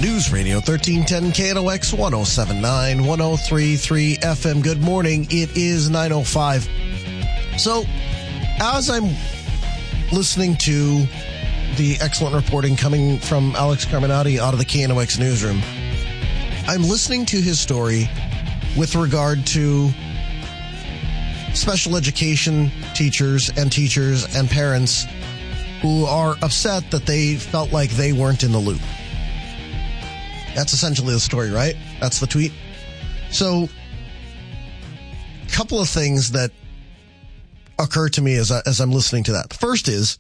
News Radio 1310 KNOX 1079 1033 FM. Good morning. It is 9:05. So, as I'm listening to the excellent reporting coming from Alex Carminati out of the KNOX newsroom, I'm listening to his story with regard to special education teachers and parents who are upset that they felt like they weren't in the loop. That's essentially the story, right? That's the tweet. So, a couple of things that occur to me as I'm listening to that. First is,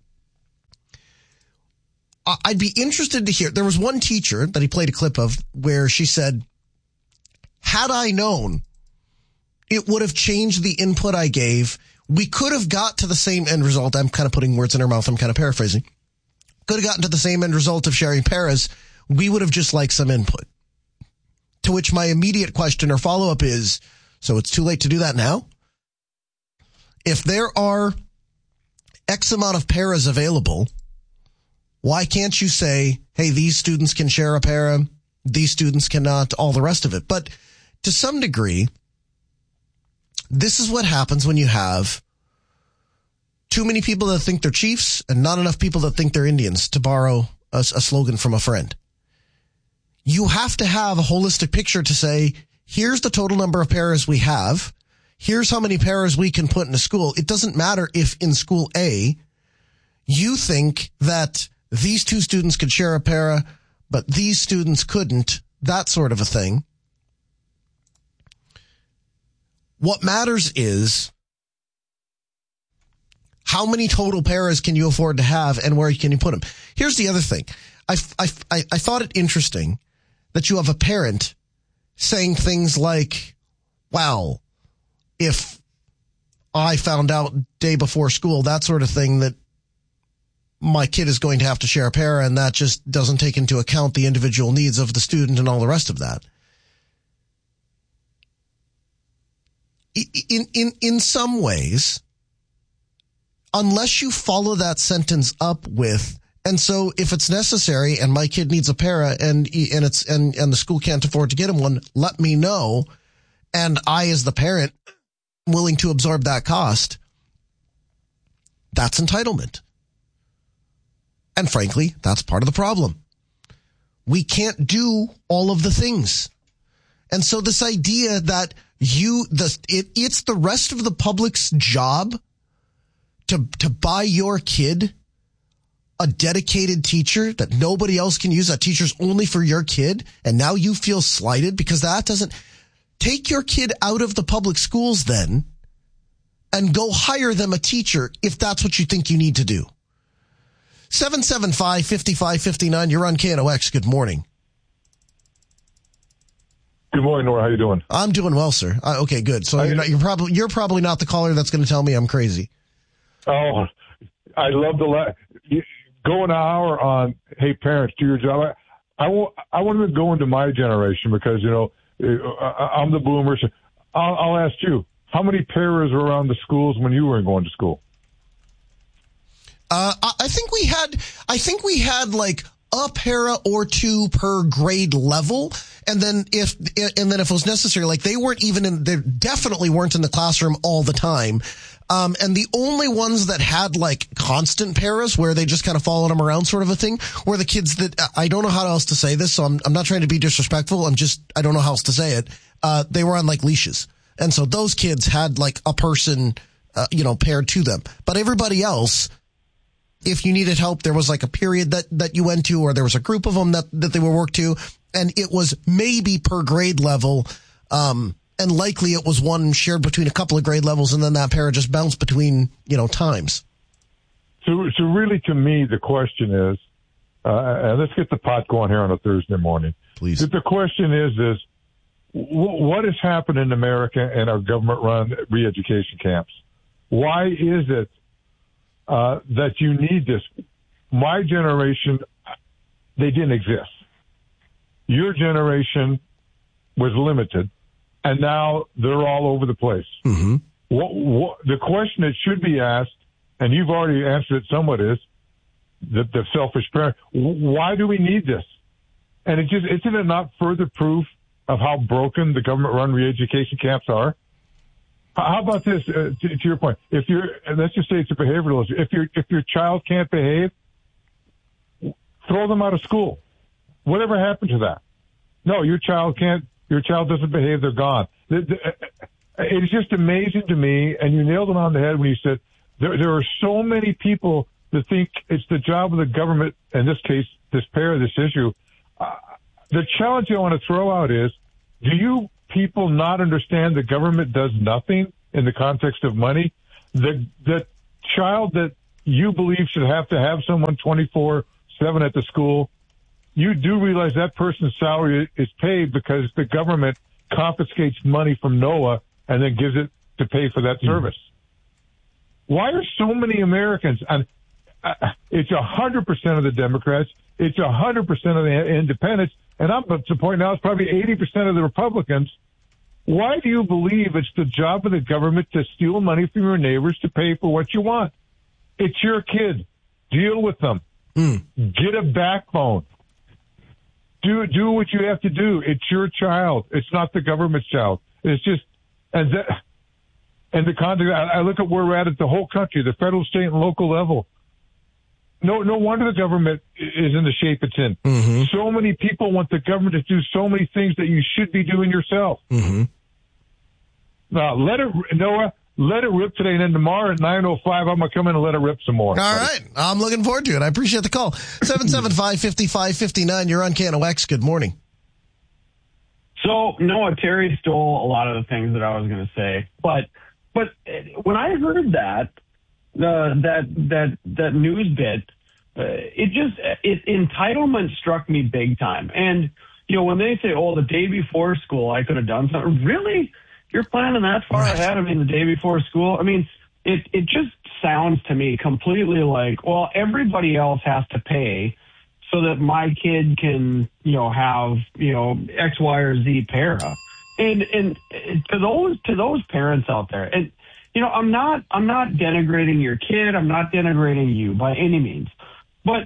I'd be interested to hear, there was one teacher that he played a clip of where she said, had I known it would have changed the input I gave, we could have got to the same end result. I'm kind of putting words in her mouth. I'm kind of paraphrasing. Could have gotten to the same end result of sharing paras. We would have just liked some input. To which my immediate question or follow-up is, so it's too late to do that now? If there are X amount of paras available, why can't you say, hey, these students can share a para, these students cannot, all the rest of it? But to some degree, this is what happens when you have too many people that think they're chiefs and not enough people that think they're Indians, to borrow a slogan from a friend. You have to have a holistic picture to say, here's the total number of paras we have. Here's how many paras we can put in a school. It doesn't matter if in school A, you think that these two students could share a para, but these students couldn't, that sort of a thing. What matters is how many total paras can you afford to have and where can you put them? Here's the other thing. I thought it interesting that you have a parent saying things like, wow, if I found out day before school, that sort of thing, that my kid is going to have to share a para, and that just doesn't take into account the individual needs of the student and all the rest of that. In some ways, unless you follow that sentence up with, and so if it's necessary and my kid needs a para and the school can't afford to get him one, let me know. And I, as the parent, willing to absorb that cost. That's entitlement. And frankly, that's part of the problem. We can't do all of the things. And so this idea that it's the rest of the public's job to buy your kid a dedicated teacher that nobody else can use, that teacher's only for your kid, and now you feel slighted because that doesn't take your kid out of the public schools then and go hire them a teacher if that's what you think you need to do. 775-5559, you're on KNOX. Good morning. Good morning, Nora. How you doing? I'm doing well, sir. Okay, good. So you're probably not the caller that's going to tell me I'm crazy. Oh, I love go an hour on, hey, parents, do your job. I want to go into my generation because, I'm the boomer. So I'll ask you, how many paras were around the schools when you were going to school? I think we had like a para or two per grade level. And then if it was necessary, like they definitely weren't in the classroom all the time. And the only ones that had like constant paras where they just kind of followed them around sort of a thing were the kids that, I don't know how else to say this, so I'm not trying to be disrespectful. I don't know how else to say it. They were on like leashes. And so those kids had like a person, paired to them. But everybody else, if you needed help, there was like a period that you went to, or there was a group of them that they would work to. And it was maybe per grade level. And likely it was one shared between a couple of grade levels, and then that para just bounced between, times. So really, to me, the question is, let's get the pot going here on a Thursday morning. Please. The question is what has happened in America and our government-run re-education camps? Why is it that you need this? My generation, they didn't exist. Your generation was limited, and now they're all over the place. Mm-hmm. What the question that should be asked, and you've already answered it somewhat, is the selfish parent. Why do we need this? And isn't it not further proof of how broken the government-run re-education camps are? How about this? To your point, let's just say it's a behavioral issue. If your child can't behave, throw them out of school. Whatever happened to that? No, your child can't. Your child doesn't behave. They're gone. It's just amazing to me, and you nailed it on the head when you said there are so many people that think it's the job of the government, in this case, this issue. The challenge I want to throw out is, do you people not understand the government does nothing in the context of money? The child that you believe should have to have someone 24/7 at the school, you do realize that person's salary is paid because the government confiscates money from NOAA and then gives it to pay for that service. Why are so many Americans, and it's 100% of the Democrats, it's 100% of the independents, and I'm up to the point now it's probably 80% of the Republicans. Why do you believe it's the job of the government to steal money from your neighbors to pay for what you want? It's your kid. Deal with them. Get a backbone. Do what you have to do. It's your child. It's not the government's child. It's just, and the context, I look at where we're at the whole country, the federal, state, and local level. No wonder the government is in the shape it's in. Mm-hmm. So many people want the government to do so many things that you should be doing yourself. Mm-hmm. Now, Noah, let it rip today, and then tomorrow at 9:05, I'm going to come in and let it rip some more. All right. I'm looking forward to it. I appreciate the call. 775-5559, you're on KNOX. Good morning. So, Noah, Terry stole a lot of the things that I was going to say. But when I heard that news bit, entitlement struck me big time. And, when they say, the day before school, I could have done something. Really? You're planning that far ahead of me the day before school? I mean, it just sounds to me completely like, well, everybody else has to pay so that my kid can, have, X, Y, or Z para. And to those parents out there, and, I'm not denigrating your kid. I'm not denigrating you by any means. But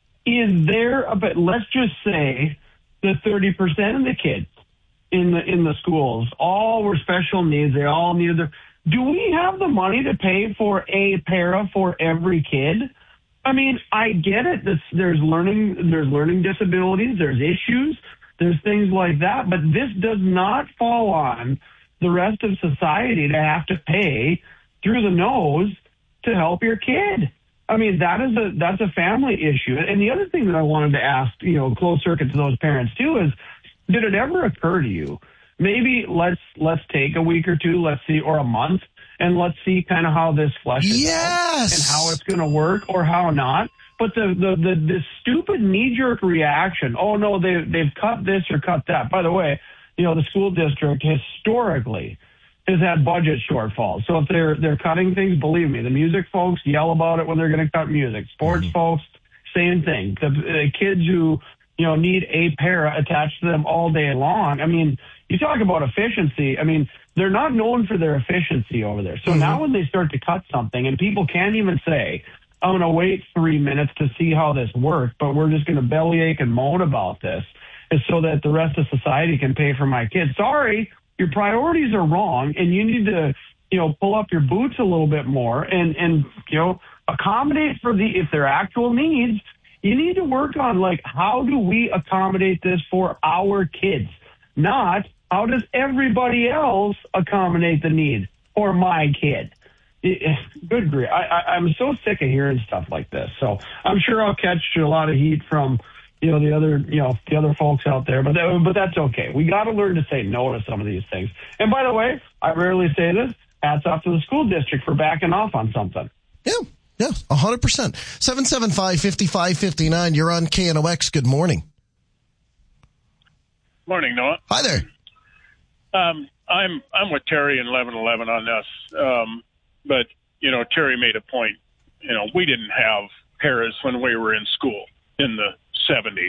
is there let's just say the 30% of the kids in the schools all were special needs. They all needed do we have the money to pay for a para for every kid? I mean, I get it. There's learning disabilities. There's issues. There's things like that. But this does not fall on the rest of society to have to pay through the nose to help your kid. I mean, that's a family issue. And the other thing that I wanted to ask, close circuit to those parents too, is, did it ever occur to you, maybe let's take a week or two, let's see, or a month, and let's see kind of how this fleshes out and how it's going to work or how not. But the stupid knee-jerk reaction, oh no, they've cut this or cut that. By the way, the school district historically has had budget shortfalls. So if they're cutting things, believe me, the music folks yell about it when they're going to cut music. Sports folks, same thing. The kids who need a para attached to them all day long. I mean, you talk about efficiency. I mean, they're not known for their efficiency over there. So now when they start to cut something and people can't even say, I'm going to wait 3 minutes to see how this works, but we're just going to bellyache and moan about this, is so that the rest of society can pay for my kids. Sorry, your priorities are wrong, and you need to, pull up your boots a little bit more and accommodate for if their actual needs. You need to work on, how do we accommodate this for our kids? Not, how does everybody else accommodate the need for my kid? Good grief. I'm so sick of hearing stuff like this. So I'm sure I'll catch a lot of heat from, the other folks out there, but that's okay. We got to learn to say no to some of these things. And by the way, I rarely say this. Hats off to the school district for backing off on something. Yeah, 100%. 775-5559, you're on KNOX. Good morning. Morning, Noah. Hi there. I'm with Terry in 1111 on this. But, Terry made a point. We didn't have paras when we were in school in the 70s.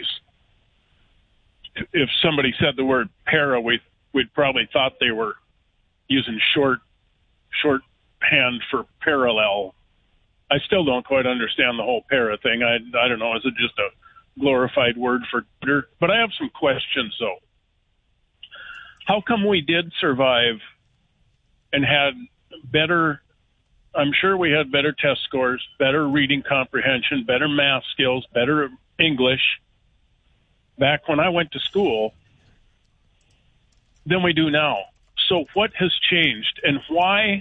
If somebody said the word para, we'd probably thought they were using shorthand for parallel. I still don't quite understand the whole para thing. I don't know. Is it just a glorified word for Twitter. But I have some questions, though. How come we did survive and had better, I'm sure we had better test scores, better reading comprehension, better math skills, better English back when I went to school than we do now? So what has changed, and why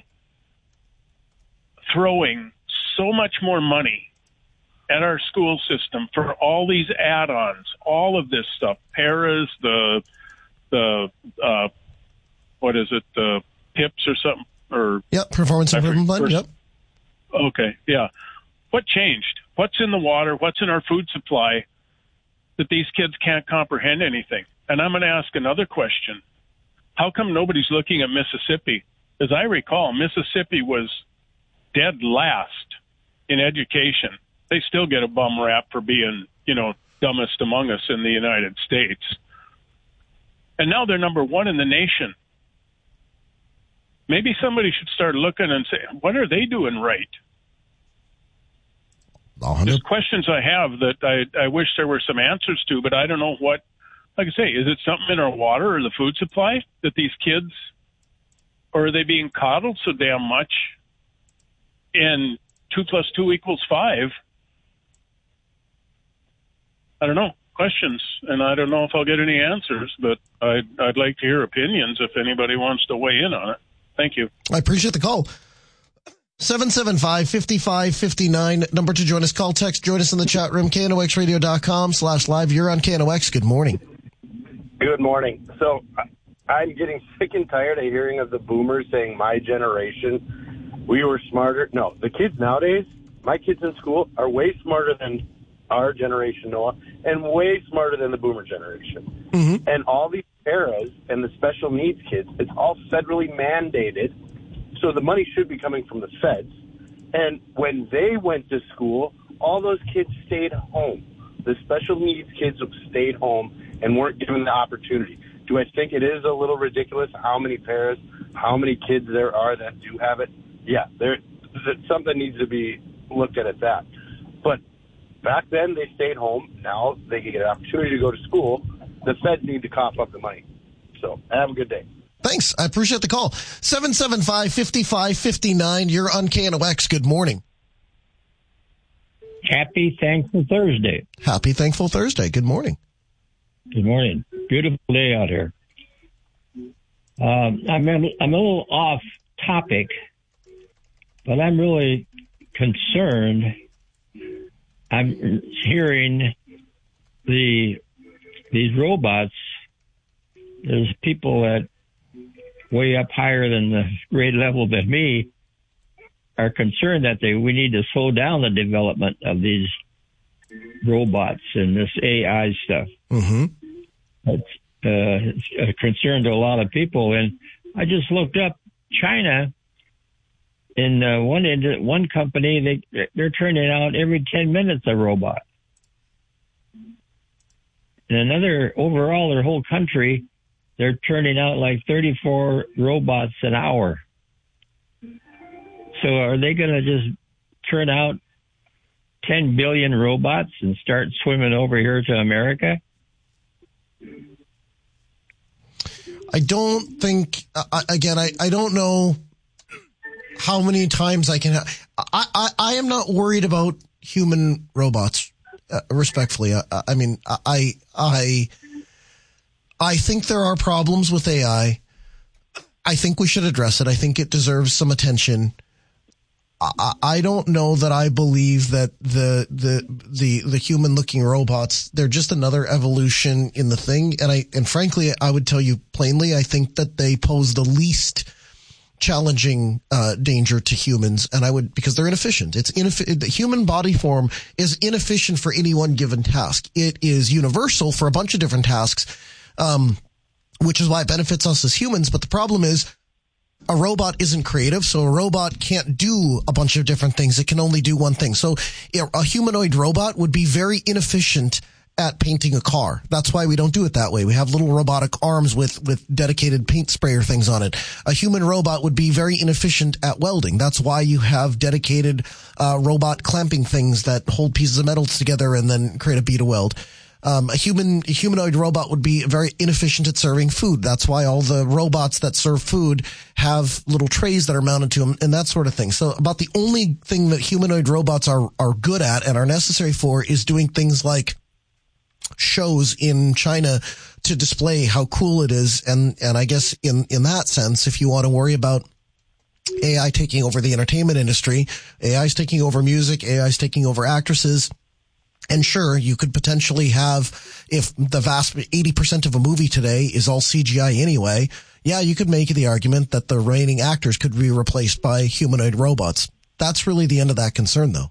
throwing so much more money at our school system for all these add-ons, all of this stuff, paras, the what is it, the PIPs or something? Or performance improvement plan. Yep. Okay, yeah. What changed? What's in the water? What's in our food supply that these kids can't comprehend anything? And I'm going to ask another question. How come nobody's looking at Mississippi? As I recall, Mississippi was dead last in education. They still get a bum rap for being, dumbest among us in the United States. And now they're number one in the nation. Maybe somebody should start looking and say, what are they doing right? There's questions I have that I wish there were some answers to, but I don't know what. Like I say, is it something in our water or the food supply that these kids, or are they being coddled so damn much? And 2 + 2 = 5. I don't know. Questions, and I don't know if I'll get any answers, but I'd like to hear opinions if anybody wants to weigh in on it. Thank you. I appreciate the call. 775-5559. Number to join us. Call, text, join us in the chat room. KNOXradio.com/live. You're on KNOX. Good morning. Good morning. So I'm getting sick and tired of hearing of the boomers saying my generation, we were smarter. No, the kids nowadays, my kids in school are way smarter than our generation, Noah, and way smarter than the boomer generation. Mm-hmm. And all these paras and the special needs kids, it's all federally mandated. So the money should be coming from the feds. And when they went to school, all those kids stayed home. The special needs kids stayed home and weren't given the opportunity. Do I think it is a little ridiculous how many paras, how many kids there are that do have it? Yeah, something needs to be looked at that. But back then they stayed home. Now they get an opportunity to go to school. The feds need to cough up the money. So have a good day. Thanks. I appreciate the call. 775-5559. You're on KNOX. Good morning. Happy Thankful Thursday. Happy Thankful Thursday. Good morning. Good morning. Beautiful day out here. I'm a little off topic, but I'm really concerned. I'm hearing these robots. There's people that way up higher than the grade level than me are concerned that we need to slow down the development of these robots and this AI stuff. Mm-hmm. It's a concern to a lot of people. And I just looked up China. In one company, they're turning out every 10 minutes a robot. In another, overall, their whole country, they're turning out like 34 robots an hour. So are they going to just turn out 10 billion robots and start swimming over here to America? I don't think, I don't know how many times I can have. I am not worried about human robots, respectfully. I think there are problems with AI. I think we should address it. I think it deserves some attention. I don't know that I believe that the human looking robots, they're just another evolution in the thing. And frankly, I would tell you plainly, I think that they pose the least challenging danger to humans, and because they're inefficient. The human body form is inefficient for any one given task. It is universal for a bunch of different tasks, which is why it benefits us as humans. But the problem is, a robot isn't creative, so a robot can't do a bunch of different things. It can only do one thing. So a humanoid robot would be very inefficient at painting a car. That's why we don't do it that way. We have little robotic arms with dedicated paint sprayer things on it. A human robot would be very inefficient at welding. That's why you have dedicated robot clamping things that hold pieces of metal together and then create a bead of weld. A humanoid robot would be very inefficient at serving food. That's why all the robots that serve food have little trays that are mounted to them and that sort of thing. So about the only thing that humanoid robots are good at and are necessary for is doing things like shows in China to display how cool it is. And I guess in that sense, if you want to worry about AI taking over the entertainment industry, AI is taking over music, AI is taking over actresses. And sure, you could potentially have, if the vast 80% of a movie today is all CGI anyway, yeah, you could make the argument that the reigning actors could be replaced by humanoid robots. That's really the end of that concern, though.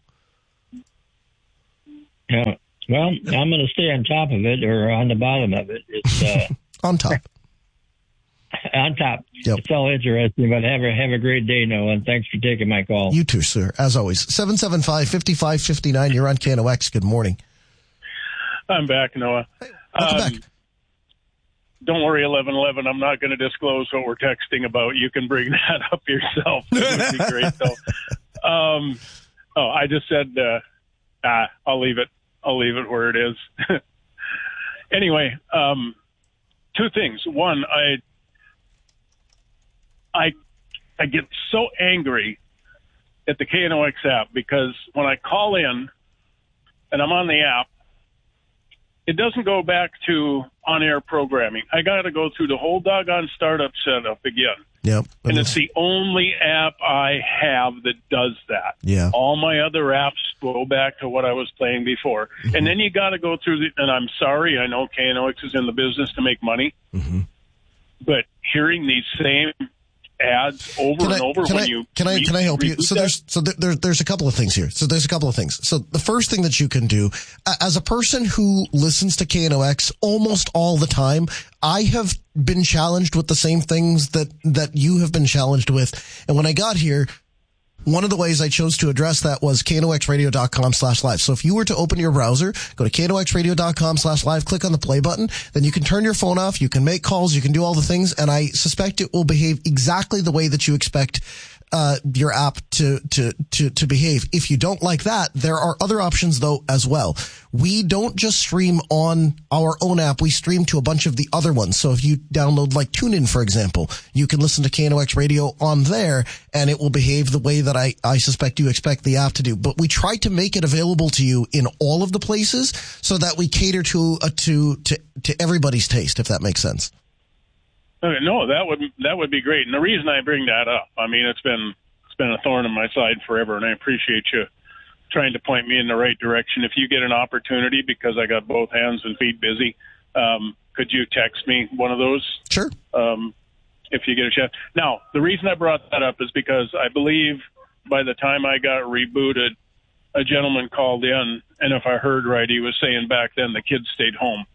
Yeah. Well, I'm going to stay on top of it or on the bottom of it. It's on top. On top. Yep. It's all interesting, but have a great day, Noah, and thanks for taking my call. You too, sir. As always, 775-5559. You're on KNOX. Good morning. I'm back, Noah. Hey, welcome back. Don't worry, 1111. I'm not going to disclose what we're texting about. You can bring that up yourself. It would be great, though. I just said, I'll leave it. I'll leave it where it is. Anyway, two things. One, I get so angry at the KNOX app because when I call in and I'm on the app, it doesn't go back to on-air programming. I got to go through the whole doggone startup setup again. Yep. And it's the only app I have that does that. Yeah. All my other apps go back to what I was playing before. Mm-hmm. And then you got to go through and I'm sorry, I know KNOX is in the business to make money, but hearing these same ads over and over can I help you? So there's a couple of things here. So the first thing that you can do as a person who listens to KNOX almost all the time, I have been challenged with the same things that you have been challenged with. And when I got here, one of the ways I chose to address that was knoxradio.com/live. So if you were to open your browser, go to knoxradio.com/live, click on the play button, then you can turn your phone off, you can make calls, you can do all the things, and I suspect it will behave exactly the way that you expect your app to behave. If you don't like that, there are other options though as well. We don't just stream on our own app, we stream to a bunch of the other ones. So if you download like TuneIn, for example, you can listen to KNOX Radio on there and it will behave the way that I suspect you expect the app to do. But we try to make it available to you in all of the places so that we cater to everybody's taste, if that makes sense. Okay, no, that would be great. And the reason I bring that up, I mean, it's been a thorn in my side forever, and I appreciate you trying to point me in the right direction. If you get an opportunity, because I got both hands and feet busy, could you text me one of those? Sure. If you get a chance. Now, the reason I brought that up is because I believe by the time I got rebooted, a gentleman called in, and if I heard right, he was saying back then the kids stayed home.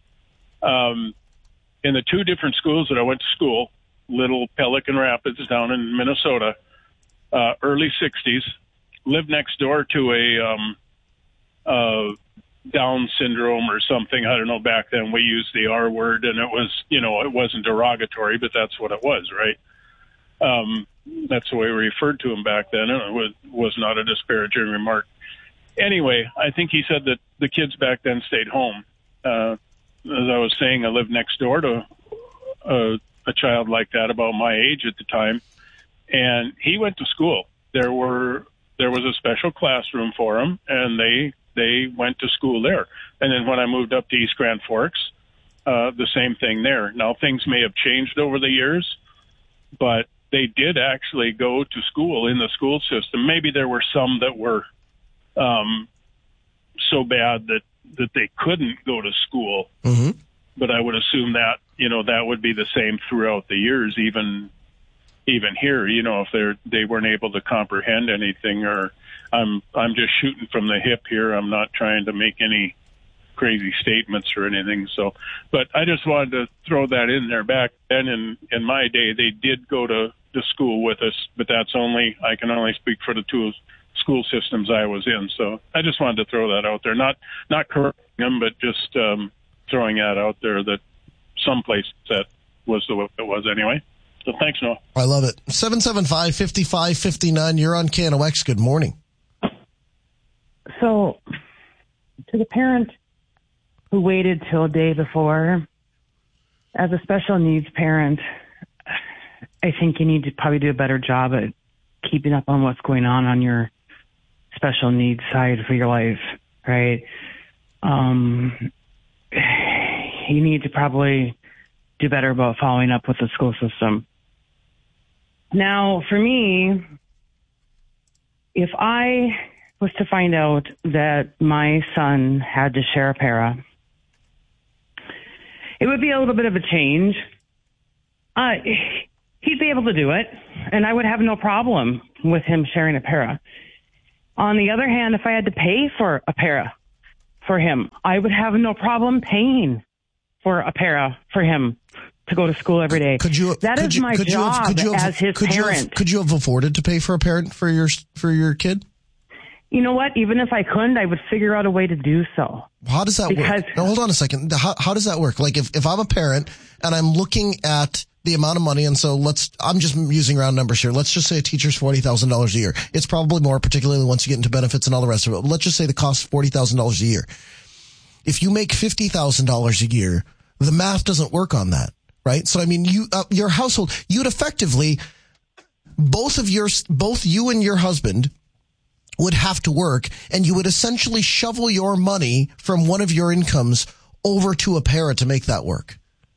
In the two different schools that I went to school, Little Pelican Rapids down in Minnesota, early 60s, lived next door to a Down syndrome or something. I don't know, back then we used the R word, and it was, it wasn't derogatory, but that's what it was, right? That's the way we referred to him back then, and it was not a disparaging remark. Anyway, I think he said that the kids back then stayed home. As I was saying, I lived next door to a child like that, about my age at the time, and he went to school. There was a special classroom for him, and they went to school there. And then when I moved up to East Grand Forks, the same thing there. Now, things may have changed over the years, but they did actually go to school in the school system. Maybe there were some that were so bad that they couldn't go to school. Mm-hmm. But I would assume that, that would be the same throughout the years, even here, if they weren't able to comprehend anything, or I'm just shooting from the hip here. I'm not trying to make any crazy statements or anything. So, but I just wanted to throw that in there. Back then in my day, they did go to school with us, but I can only speak for the two school systems I was in. So I just wanted to throw that out there. Not correcting them, but just throwing that out there that someplace that was the way it was anyway. So thanks, Noah. I love it. 775-5559. You're on KNOX. Good morning. So, to the parent who waited till day before, as a special needs parent, I think you need to probably do a better job at keeping up on what's going on your special needs side for your life, right? You need to probably do better about following up with the school system. Now, for me, if I was to find out that my son had to share a para, it would be a little bit of a change. He'd be able to do it, and I would have no problem with him sharing a para. On the other hand, if I had to pay for a para for him, I would have no problem paying for a para for him to go to school every day. That is my job as his parent. Could you have afforded to pay for a parent for your kid? You know what? Even if I couldn't, I would figure out a way to do so. How does that work? Now, hold on a second. How does that work? Like if I'm a parent and I'm looking at the amount of money, and so I'm just using round numbers here. Let's just say a teacher's $40,000 a year. It's probably more, particularly once you get into benefits and all the rest of it. Let's just say the cost is $40,000 a year. If you make $50,000 a year, the math doesn't work on that, right? So I mean, your household, you'd effectively, both you and your husband would have to work, and you would essentially shovel your money from one of your incomes over to a para to make that work.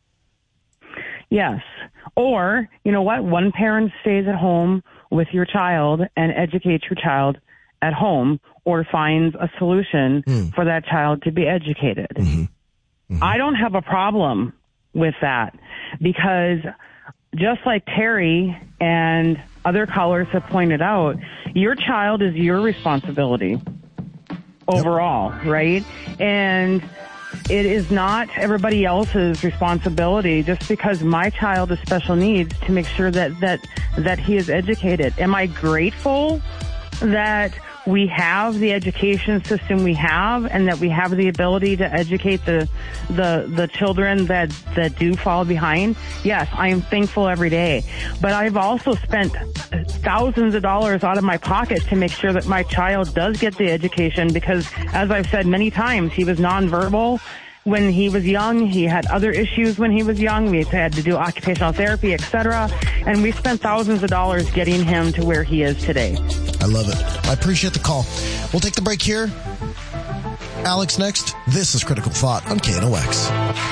Yes. Or, you know what? One parent stays at home with your child and educates your child at home, or finds a solution for that child to be educated. Mm-hmm. Mm-hmm. I don't have a problem with that, because just like Terry and other callers have pointed out, your child is your responsibility overall, right? And it is not everybody else's responsibility, just because my child is special needs, to make sure that he is educated. Am I grateful that we have the education system we have, and that we have the ability to educate the children that do fall behind? Yes, I am thankful every day. But I've also spent thousands of dollars out of my pocket to make sure that my child does get the education, because, as I've said many times, he was nonverbal when he was young. He had other issues when he was young. We had to do occupational therapy, etc. And we spent thousands of dollars getting him to where he is today. I love it. I appreciate the call. We'll take the break here. Alex next. This is Critical Thought on KNOX.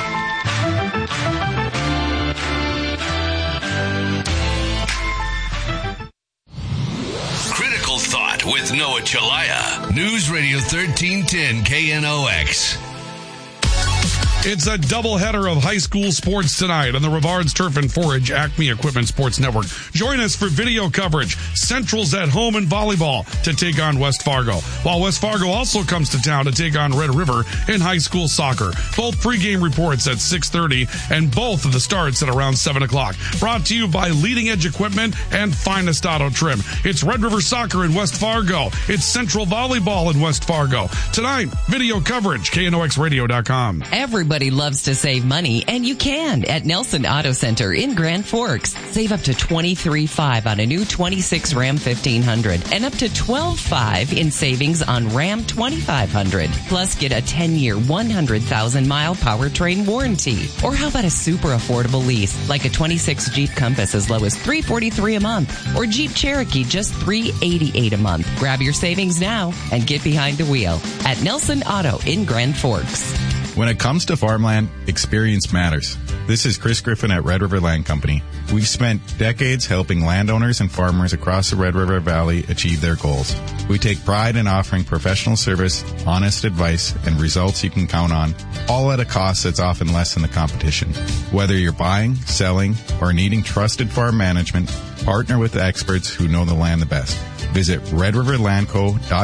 Critical Thought with Noah Chalaya. News Radio 1310 KNOX. It's a doubleheader of high school sports tonight on the Rivards Turf and Forage Acme Equipment Sports Network. Join us for video coverage. Central's at home in volleyball to take on West Fargo, while West Fargo also comes to town to take on Red River in high school soccer. Both pregame reports at 6:30 and both of the starts at around 7 o'clock. Brought to you by Leading Edge Equipment and Finest Auto Trim. It's Red River Soccer in West Fargo. It's Central Volleyball in West Fargo. Tonight, video coverage, KNOXradio.com. Everybody loves to save money, and you can at Nelson Auto Center in Grand Forks. Save up to $23,500 on a new 26 Ram 1500 and up to $12,500 in savings on Ram 2500. Plus, get a 10-year, 100,000-mile powertrain warranty. Or how about a super affordable lease, like a 26 Jeep Compass as low as $343 a month, or Jeep Cherokee just $388 a month. Grab your savings now and get behind the wheel at Nelson Auto in Grand Forks. When it comes to farmland, experience matters. This is Chris Griffin at Red River Land Company. We've spent decades helping landowners and farmers across the Red River Valley achieve their goals. We take pride in offering professional service, honest advice, and results you can count on, all at a cost that's often less than the competition. Whether you're buying, selling, or needing trusted farm management, partner with the experts who know the land the best. Visit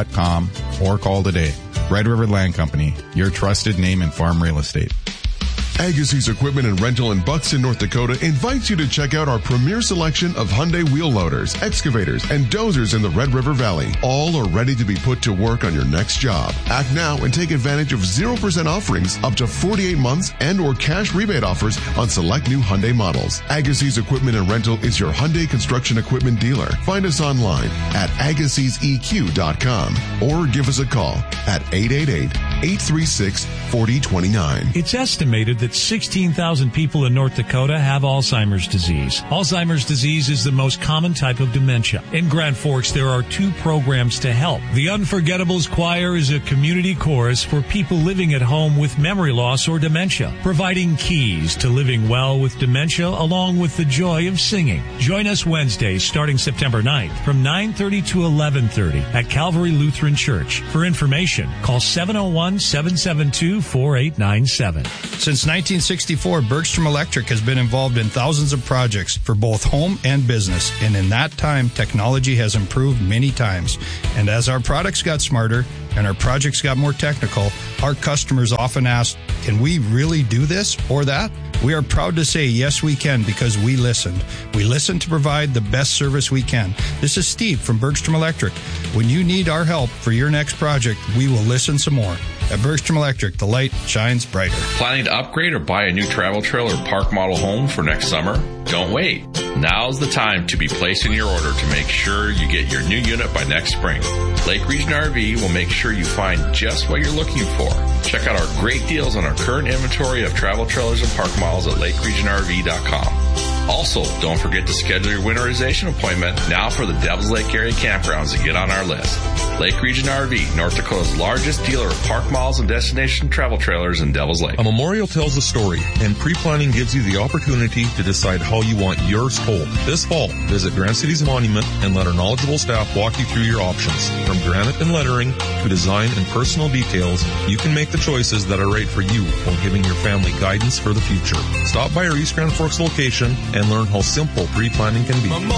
redriverlandco.com or call today. Red River Land Company, your trusted name in farm real estate. Agassiz Equipment and Rental in Buxton, North Dakota invites you to check out our premier selection of Hyundai wheel loaders, excavators, and dozers in the Red River Valley. All are ready to be put to work on your next job. Act now and take advantage of 0% offerings up to 48 months and or cash rebate offers on select new Hyundai models. Agassiz Equipment and Rental is your Hyundai construction equipment dealer. Find us online at AgassizEQ.com or give us a call at 888-836-4029. It's estimated that 16,000 people in North Dakota have Alzheimer's disease. Alzheimer's disease is the most common type of dementia. In Grand Forks, there are 2 programs to help. The Unforgettables Choir is a community chorus for people living at home with memory loss or dementia, providing keys to living well with dementia along with the joy of singing. Join us Wednesday starting September 9th from 9:30 to 11:30 at Calvary Lutheran Church. For information, call 701-772-4897. Since 1964, Bergstrom Electric has been involved in thousands of projects for both home and business, and in that time, technology has improved many times. And as our products got smarter and our projects got more technical, our customers often ask, can we really do this or that? We are proud to say, yes, we can, because we listened. We listened to provide the best service we can. This is Steve from Bergstrom Electric. When you need our help for your next project, we will listen some more. At Bergstrom Electric, the light shines brighter. Planning to upgrade or buy a new travel trailer or park model home for next summer? Don't wait. Now's the time to be placing your order to make sure you get your new unit by next spring. Lake Region RV will make sure you find just what you're looking for. Check out our great deals on our current inventory of travel trailers and park models at LakeRegionRV.com. Also, don't forget to schedule your winterization appointment now for the Devils Lake area campgrounds to get on our list. Lake Region RV, North Dakota's largest dealer of park models and destination travel trailers in Devils Lake. A memorial tells a story, and pre-planning gives you the opportunity to decide how you want yours told. This fall, visit Grand City's monument and let our knowledgeable staff walk you through your options. From granite and lettering to design and personal details, you can make the choices that are right for you while giving your family guidance for the future. Stop by our East Grand Forks location and learn how simple pre-planning can be.